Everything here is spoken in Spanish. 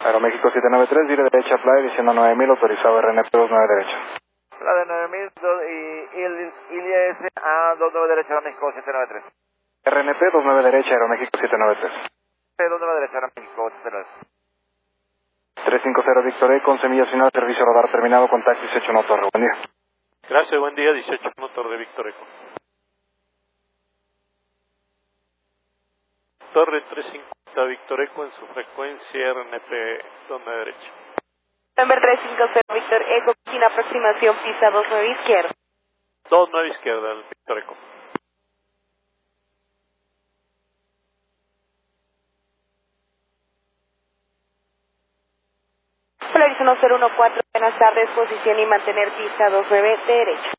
Aeroméxico 793, dire derecha Playa, diciendo 9000, autorizado RNP 29 derecha. La de 9000 y ILS a 29 derecha, Aeroméxico 793. RNP 29 derecha, Aeroméxico 793. 29 derecha, Aeroméxico 793. 350 Víctor Eco, 11 millas final, servicio radar terminado, contacto 18 no Torre. Buen día. Gracias, buen día, 18 Torre Víctor Eco. Torre 350 Víctor Eco en su frecuencia RNP 29 derecha. November 350 Víctor Eco, sin aproximación, pista 29 izquierda. 29 izquierda, el Víctor Eco. Polaris 1014, buenas tardes, posición y mantener pista 29 derecha.